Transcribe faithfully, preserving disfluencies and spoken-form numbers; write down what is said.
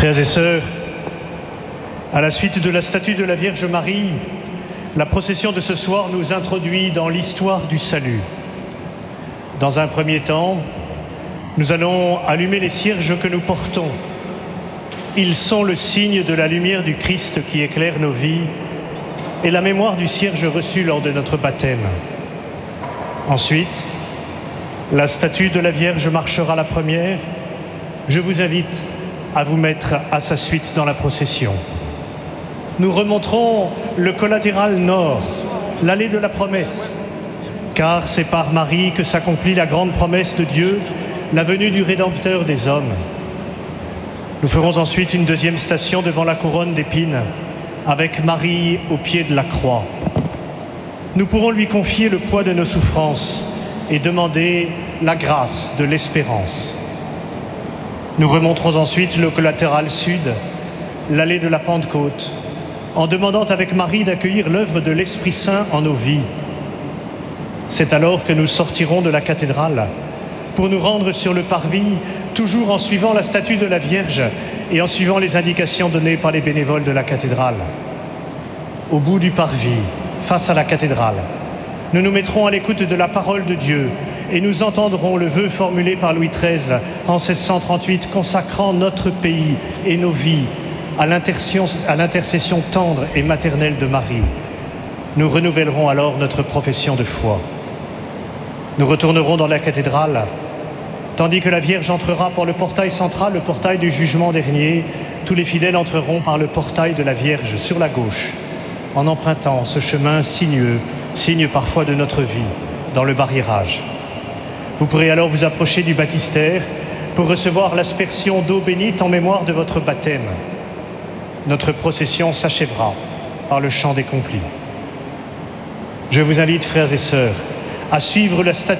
Frères et sœurs, à la suite de la statue de la Vierge Marie, la procession de ce soir nous introduit dans l'histoire du salut. Dans un premier temps, nous allons allumer les cierges que nous portons. Ils sont le signe de la lumière du Christ qui éclaire nos vies et la mémoire du cierge reçu lors de notre baptême. Ensuite, la statue de la Vierge marchera la première. Je vous invite à vous mettre à sa suite dans la procession. Nous remonterons le collatéral nord, l'allée de la promesse, car c'est par Marie que s'accomplit la grande promesse de Dieu, la venue du Rédempteur des hommes. Nous ferons ensuite une deuxième station devant la couronne d'épines, avec Marie au pied de la croix. Nous pourrons lui confier le poids de nos souffrances et demander la grâce de l'espérance. Nous remonterons ensuite le collatéral sud, l'allée de la Pentecôte, en demandant avec Marie d'accueillir l'œuvre de l'Esprit Saint en nos vies. C'est alors que nous sortirons de la cathédrale pour nous rendre sur le parvis, toujours en suivant la statue de la Vierge et en suivant les indications données par les bénévoles de la cathédrale. Au bout du parvis, face à la cathédrale, nous nous mettrons à l'écoute de la parole de Dieu et nous entendrons le vœu formulé par Louis treize en seize cent trente-huit, consacrant notre pays et nos vies à l'intercession tendre et maternelle de Marie. Nous renouvellerons alors notre profession de foi. Nous retournerons dans la cathédrale, tandis que la Vierge entrera par le portail central, le portail du jugement dernier. Tous les fidèles entreront par le portail de la Vierge sur la gauche, en empruntant ce chemin sinueux, signe parfois de notre vie, dans le barriérage. Vous pourrez alors vous approcher du baptistère pour recevoir l'aspersion d'eau bénite en mémoire de votre baptême. Notre procession s'achèvera par le chant des complis. Je vous invite, frères et sœurs, à suivre la statue